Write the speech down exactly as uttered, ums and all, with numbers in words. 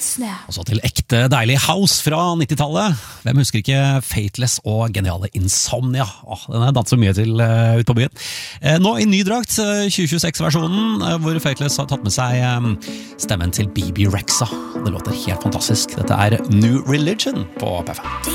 Hits now. Og så til ekte deilig house fra nittitallet. Hvem husker ikke Fateless og geniale Insomnia? Åh, den har jeg danset mye til uh, ut på byen. Uh, nå i ny drakt, uh, tjue tjueseks-versjonen, uh, hvor Fateless har tatt med seg um, stemmen til B B Rexha. Det låter helt fantastisk. Dette er New Religion på P fem.